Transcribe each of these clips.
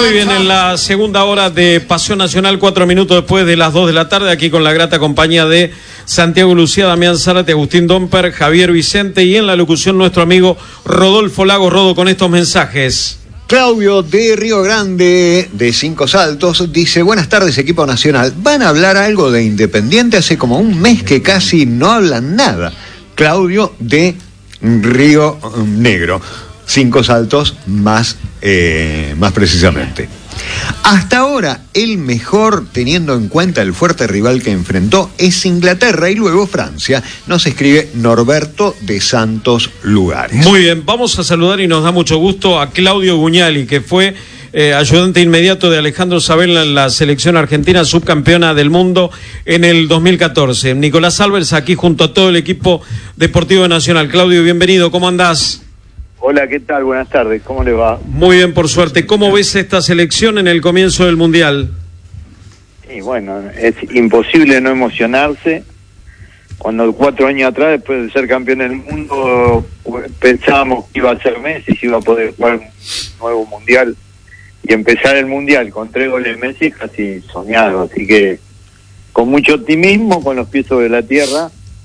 Muy bien, en la segunda hora de Pasión Nacional, 4 minutos después de las 2 de la tarde, aquí con la grata compañía de Santiago Lucía, Damián Zárate, Agustín Domper, Javier Vicente y en la locución nuestro amigo Rodolfo Lagos. Rodo, con estos mensajes. Claudio de Río Grande, de Cinco Saltos, dice: buenas tardes, equipo nacional. ¿Van a hablar algo de Independiente? Hace como un mes que casi no hablan nada. Claudio de Río Negro, Cinco Saltos más precisamente. Hasta ahora, el mejor, teniendo en cuenta el fuerte rival que enfrentó, es Inglaterra y luego Francia. Nos escribe Norberto de Santos Lugares. Muy bien, vamos a saludar y nos da mucho gusto a Claudio Guñali, que fue ayudante inmediato de Alejandro Sabella en la selección argentina, subcampeona del mundo en el 2014. Nicolás Albers aquí junto a todo el equipo deportivo nacional. Claudio, bienvenido, ¿cómo andás? Hola, ¿qué tal? Buenas tardes, ¿cómo le va? Muy bien, por suerte. ¿Cómo ves esta selección en el comienzo del Mundial? Y bueno, es imposible no emocionarse. Cuando 4 años atrás, después de ser campeón del mundo, pensábamos que iba a ser Messi, si iba a poder jugar un nuevo Mundial. Y empezar el Mundial con 3 goles de Messi, casi soñado. Así que con mucho optimismo, con los pies sobre la tierra.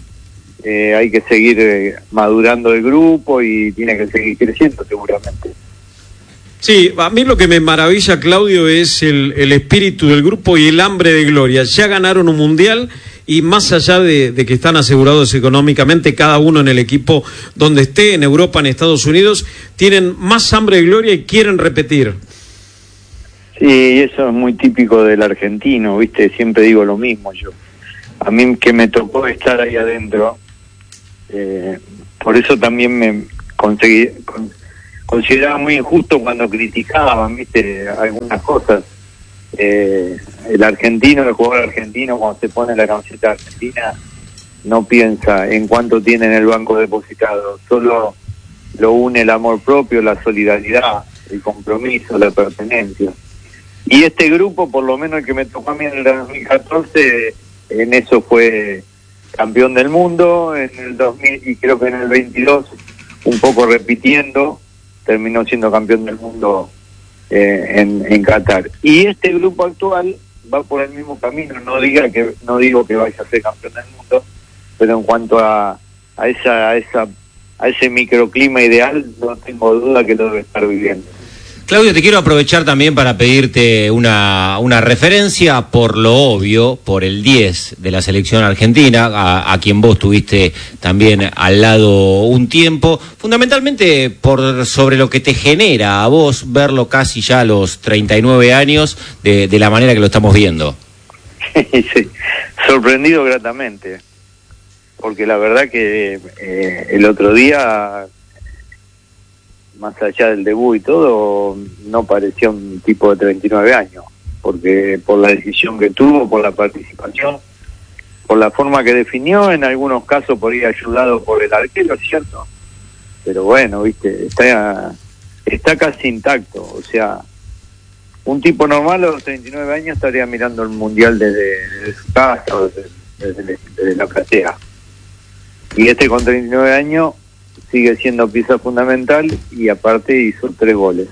Hay que seguir madurando el grupo y tiene que seguir creciendo seguramente. Sí, a mí lo que me maravilla, Claudio, es el espíritu del grupo y el hambre de gloria. Ya ganaron un mundial y más allá de que están asegurados económicamente, cada uno en el equipo donde esté, en Europa, en Estados Unidos, tienen más hambre de gloria y quieren repetir. Sí, eso es muy típico del argentino, ¿viste? Siempre digo lo mismo yo. A mí que me tocó estar ahí adentro, por eso también me consideraba muy injusto cuando criticaban, ¿viste? Algunas cosas. El argentino, el jugador argentino, cuando se pone la camiseta argentina, no piensa en cuánto tiene en el banco depositado, solo lo une el amor propio, la solidaridad, el compromiso, la pertenencia. Y este grupo, por lo menos el que me tocó a mí en el 2014, en eso fue campeón del mundo, en el 2000 y creo que en el 22, un poco repitiendo, terminó siendo campeón del mundo en Qatar. Y este grupo actual va por el mismo camino, no digo que vaya a ser campeón del mundo, pero en cuanto a ese microclima ideal, no tengo duda que lo debe estar viviendo. Claudio, te quiero aprovechar también para pedirte una referencia por lo obvio, por el 10 de la selección argentina, a quien vos tuviste también al lado un tiempo, fundamentalmente sobre lo que te genera a vos verlo casi ya a los 39 años de la manera que lo estamos viendo. Sí, sorprendido gratamente, porque la verdad que el otro día, más allá del debut y todo, no parecía un tipo de 39 años, porque por la decisión que tuvo, por la participación, por la forma que definió, en algunos casos por ir ayudado por el arquero, ¿cierto? Pero bueno, viste, está casi intacto, o sea, un tipo normal a los 39 años estaría mirando el Mundial desde su casa o desde la platea. Y este con 39 años sigue siendo pieza fundamental y aparte hizo 3 goles.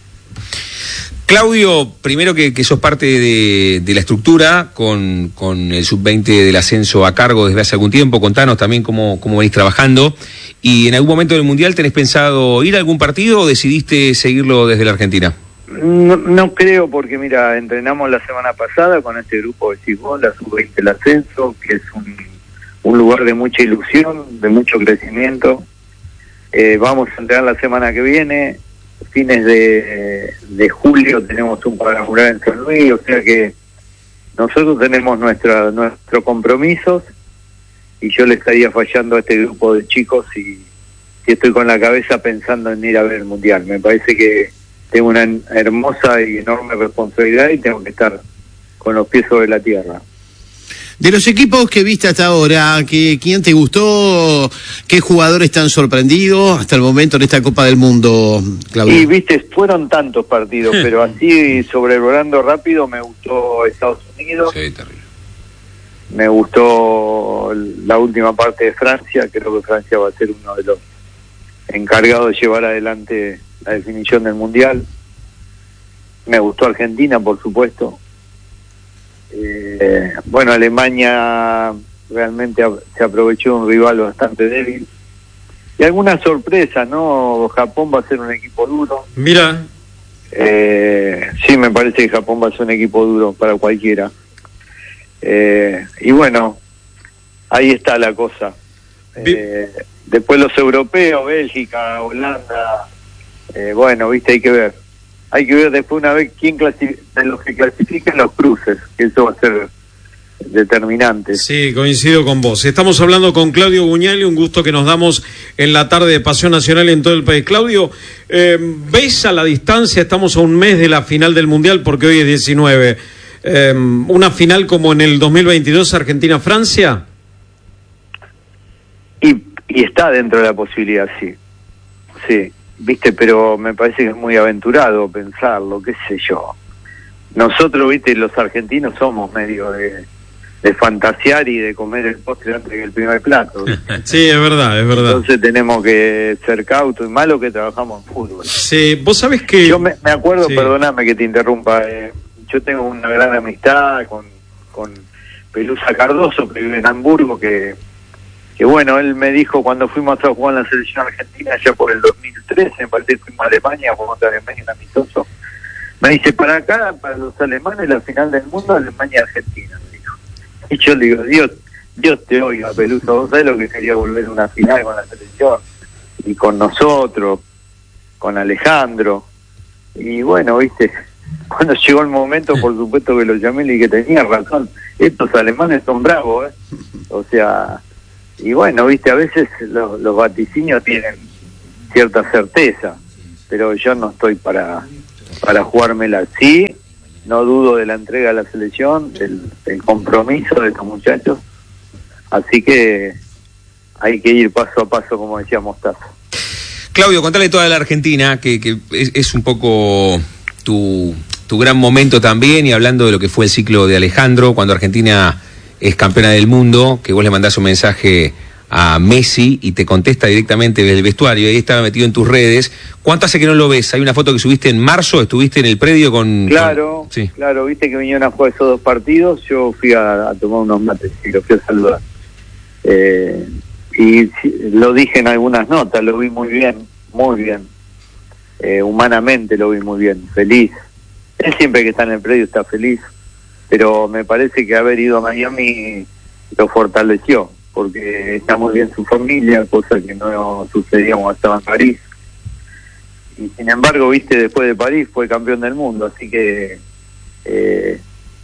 Claudio, primero que sos parte de la estructura con el sub-20 del ascenso a cargo desde hace algún tiempo. Contanos también cómo venís trabajando. ¿Y en algún momento del Mundial tenés pensado ir a algún partido o decidiste seguirlo desde la Argentina? No creo, porque mira, entrenamos la semana pasada con este grupo de Cibón, la sub-20 del ascenso, que es un lugar de mucha ilusión, de mucho crecimiento. Vamos a entrenar la semana que viene, fines de julio tenemos un cuadrangular en San Luis, o sea que nosotros tenemos nuestros compromisos y yo le estaría fallando a este grupo de chicos si estoy con la cabeza pensando en ir a ver el Mundial. Me parece que tengo una hermosa y enorme responsabilidad y tengo que estar con los pies sobre la tierra. De los equipos que viste hasta ahora, ¿quién te gustó? ¿Qué jugadores te han sorprendido hasta el momento en esta Copa del Mundo, Claudio? Y viste, fueron tantos partidos, pero así sobrevolando rápido me gustó Estados Unidos. Sí, terrible. Me gustó la última parte de Francia, creo que Francia va a ser uno de los encargados de llevar adelante la definición del Mundial. Me gustó Argentina, por supuesto. Bueno, Alemania realmente se aprovechó de un rival bastante débil. Y alguna sorpresa, ¿no? Japón va a ser un equipo duro. Mira. Sí, me parece que Japón va a ser un equipo duro para cualquiera. Y bueno, ahí está la cosa. Después los europeos, Bélgica, Holanda, bueno, viste, hay que ver después una vez quién de los que clasifiquen los cruces, que eso va a ser determinante. Sí, coincido con vos. Estamos hablando con Claudio Buñali, un gusto que nos damos en la tarde de Pasión Nacional en todo el país. Claudio, ¿ves a la distancia? Estamos a un mes de la final del Mundial, porque hoy es 19. ¿Una final como en el 2022 Argentina-Francia? Y está dentro de la posibilidad, sí, viste, pero me parece que es muy aventurado pensarlo, qué sé yo. Nosotros, viste, los argentinos somos medio de fantasear y de comer el postre antes que el primer plato. Sí, es verdad. Entonces tenemos que ser cautos, y malo que trabajamos en fútbol. Sí, vos sabés que... Yo me acuerdo, sí. Perdóname que te interrumpa, yo tengo una gran amistad con Pelusa Cardoso, que vive en Hamburgo, que bueno, él me dijo cuando fuimos a jugar en la selección argentina ya por el 2013, me parece que fuimos a Alemania, jugamos contra Alemania en amistoso. Me dice, para los alemanes la final del mundo, Alemania-Argentina, me dijo. Y yo le digo, Dios te oiga, Pelusa, vos sabés lo que sería volver a una final con la selección, y con nosotros, con Alejandro. Y bueno, viste, cuando llegó el momento, por supuesto que lo llamé y le dije que tenía razón, estos alemanes son bravos, o sea... Y bueno, viste, a veces los vaticinios tienen cierta certeza, pero yo no estoy para jugármela. Sí, no dudo de la entrega a la selección, del compromiso de estos muchachos, así que hay que ir paso a paso, como decía Mostaza. Claudio, contale toda la Argentina, que es un poco tu gran momento también, y hablando de lo que fue el ciclo de Alejandro, cuando Argentina es campeona del mundo, que vos le mandás un mensaje a Messi y te contesta directamente desde el vestuario, ahí estaba metido en tus redes. ¿Cuánto hace que no lo ves? Hay una foto que subiste en marzo, estuviste en el predio con... Claro, sí. Claro, viste que vinieron a jugar esos 2 partidos, yo fui a tomar unos mates y lo fui a saludar. Y lo dije en algunas notas, lo vi muy bien, humanamente lo vi muy bien, feliz. Él siempre que está en el predio está feliz, pero me parece que haber ido a Miami lo fortaleció, porque está muy bien su familia, cosa que no sucedía cuando estaba en París. Y sin embargo, viste, después de París fue campeón del mundo, así que, qué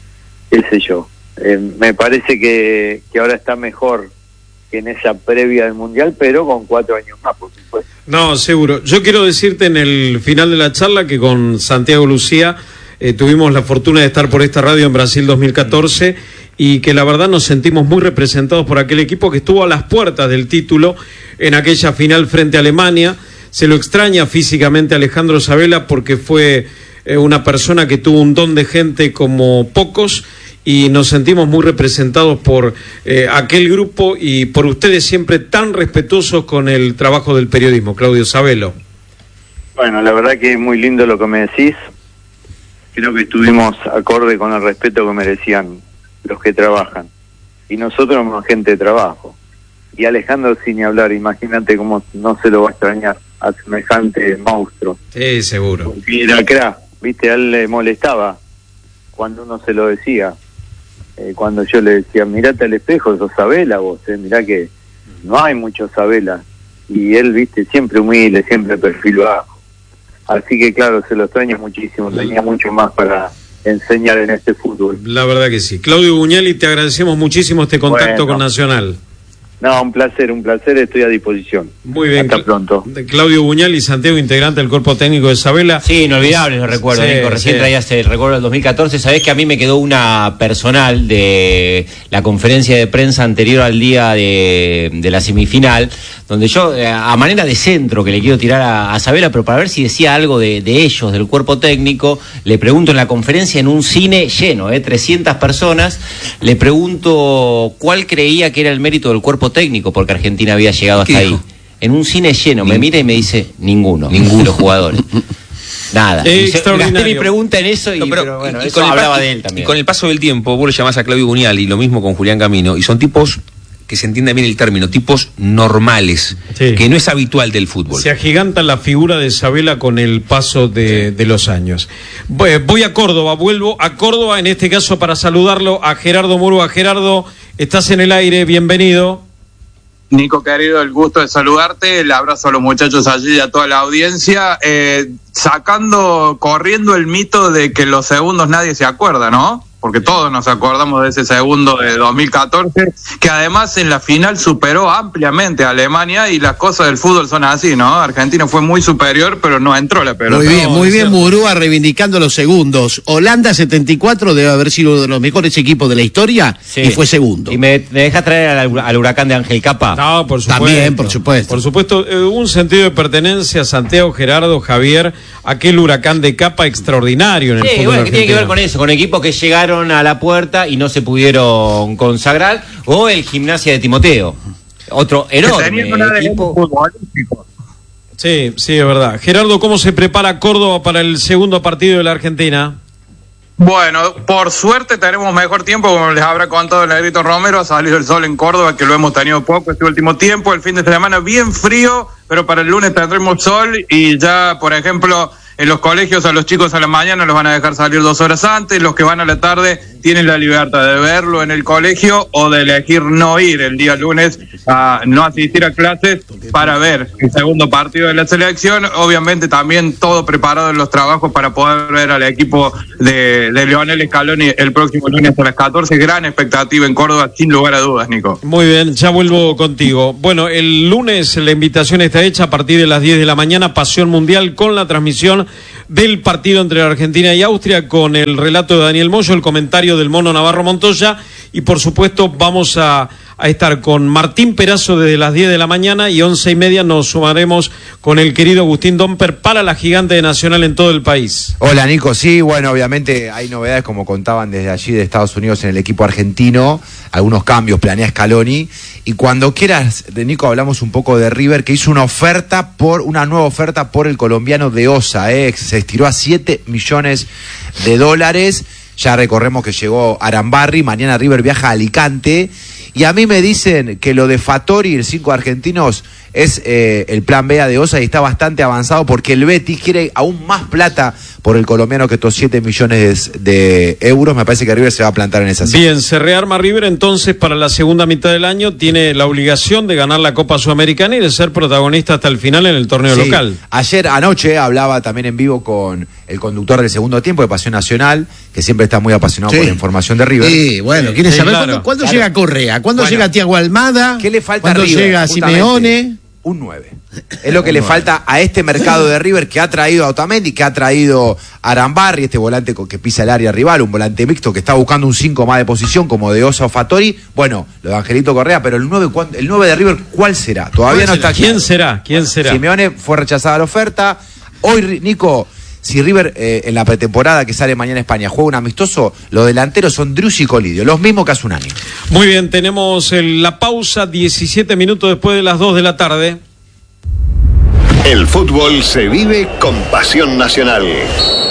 sé yo, me parece que ahora está mejor que en esa previa del Mundial, pero con 4 años más, por supuesto. No, seguro. Yo quiero decirte en el final de la charla que con Santiago Lucía tuvimos la fortuna de estar por esta radio en Brasil 2014 y que la verdad nos sentimos muy representados por aquel equipo que estuvo a las puertas del título en aquella final frente a Alemania. Se lo extraña físicamente a Alejandro Sabella porque fue una persona que tuvo un don de gente como pocos, y nos sentimos muy representados por aquel grupo y por ustedes siempre tan respetuosos con el trabajo del periodismo. Claudio Sabello. Bueno, la verdad que es muy lindo lo que me decís. Creo que estuvimos acorde con el respeto que merecían los que trabajan. Y nosotros somos gente de trabajo. Y Alejandro, sin ni hablar, imagínate cómo no se lo va a extrañar a semejante monstruo. Sí, seguro. Porque era crack, viste, a él le molestaba cuando uno se lo decía. Cuando yo le decía, mirate al espejo, sos Sabella vos, mirá que no hay muchos Sabella. Y él, viste, siempre humilde, siempre perfil bajo. Así que claro, se lo extraña muchísimo, tenía mucho más para enseñar en este fútbol. La verdad que sí. Claudio Buñali, te agradecemos muchísimo este contacto con Nacional. No, un placer, estoy a disposición. Muy bien. Hasta pronto. Claudio Buñali, Santiago, integrante del cuerpo técnico de Sabella. Sí, inolvidable los recuerdos, sí, Nico. Recién traías el recuerdo del 2014. Sabés que a mí me quedó una personal de la conferencia de prensa anterior al día de la semifinal, donde yo, a manera de centro que le quiero tirar a Sabella, pero para ver si decía algo de ellos, del cuerpo técnico, le pregunto en la conferencia en un cine lleno, 300 personas, le pregunto cuál creía que era el mérito del cuerpo técnico, porque Argentina había llegado hasta ahí. En un cine lleno, me mira y me dice, ninguno de los jugadores. nada. Extraordinario. Gasté mi pregunta en eso, pero bueno, eso hablaba de él también. Y con el paso del tiempo, vos lo llamás a Claudio Bunial y lo mismo con Julián Camino, y son tipos, que se entienda bien el término, tipos normales, Sí. que no es habitual del fútbol. Se agiganta la figura de Sabela con el paso de los años. Voy a Córdoba, vuelvo a Córdoba, en este caso para saludarlo a Gerardo Murúa. Gerardo, estás en el aire, bienvenido. Nico, querido, el gusto de saludarte, el abrazo a los muchachos allí y a toda la audiencia, corriendo el mito de que los segundos nadie se acuerda, ¿no? Porque todos nos acordamos de ese segundo de 2014, que además en la final superó ampliamente a Alemania, y las cosas del fútbol son así, ¿no? Argentina fue muy superior, pero no entró la pelota. Muy bien, Murúa reivindicando los segundos. Holanda 74 debe haber sido uno de los mejores equipos de la historia, Sí. y fue segundo. ¿Y me dejas traer al huracán de Ángel Capa? No, por supuesto. También, por supuesto. Por supuesto, un sentido de pertenencia a Santiago, Gerardo, Javier, aquel huracán de Capa extraordinario en el Sí, fútbol bueno, ¿qué tiene que ver argentino? con eso? Con equipos que llegaron a la puerta y no se pudieron consagrar, o el Gimnasia de Timoteo, otro enorme Tenían un ADN equipo. futbolístico. Sí, sí, es verdad. Gerardo, ¿cómo se prepara Córdoba para el segundo partido de la Argentina? Bueno, por suerte tenemos mejor tiempo, como les habrá contado el Negrito Romero, ha salido el sol en Córdoba, que lo hemos tenido poco este último tiempo, el fin de semana bien frío, pero para el lunes tendremos sol, y ya, por ejemplo, en los colegios a los chicos a la mañana los van a dejar salir 2 horas antes, los que van a la tarde tienen la libertad de verlo en el colegio o de elegir no ir el día lunes, a no asistir a clases para ver el segundo partido de la selección. Obviamente también todo preparado en los trabajos para poder ver al equipo de Lionel Scaloni el próximo lunes a las 14. Gran expectativa en Córdoba, sin lugar a dudas, Nico. Muy bien, ya vuelvo contigo. Bueno, el lunes la invitación está hecha a partir de las 10 de la mañana, Pasión Mundial, con la transmisión del partido entre Argentina y Austria, con el relato de Daniel Moyo, el comentario del Mono Navarro Montoya, y por supuesto vamos a estar con Martín Perazo desde las 10 de la mañana, y 11:30 nos sumaremos con el querido Agustín Domper para la gigante de Nacional en todo el país. Hola Nico, sí, bueno, obviamente hay novedades como contaban desde allí de Estados Unidos en el equipo argentino, algunos cambios planea Scaloni, y cuando quieras, de Nico, hablamos un poco de River, que hizo una nueva oferta por el colombiano de Osa, se estiró a $7 millones, ya recorremos que llegó Arambarri, mañana River viaja a Alicante, y a mí me dicen que lo de Fattori, el 5 argentinos, es el plan B de Osa, y está bastante avanzado porque el Betis quiere aún más plata por el colombiano que estos 7 millones de euros. Me parece que River se va a plantar en esa cifra. Bien, se rearma River entonces para la segunda mitad del año, tiene la obligación de ganar la Copa Sudamericana y de ser protagonista hasta el final en el torneo local. Anoche hablaba también en vivo con el conductor del segundo tiempo de Pasión Nacional, que siempre está muy apasionado por la información de River. Sí, bueno, ¿quiere saber claro. cuándo llega Correa? ¿Cuándo llega Thiago Almada? ¿Qué le falta a ¿Cuándo River? llega Justamente, Simeone? Un 9. Es lo que le falta a este mercado de River, que ha traído a Otamendi, que ha traído a Arambarri, este volante que pisa el área rival, un volante mixto que está buscando un 5 más de posición, como de Osa o Fattori. Bueno, lo de Angelito Correa, pero el 9 de River, ¿cuál será? Todavía no está claro. ¿Quién será? Simeone fue rechazada la oferta. Hoy, Nico, si River en la pretemporada que sale mañana a España juega un amistoso, los delanteros son Driussi y Colidio, los mismos que hace un año. Muy bien, tenemos la pausa, 17 minutos después de las 2 de la tarde. El fútbol se vive con Pasión Nacional.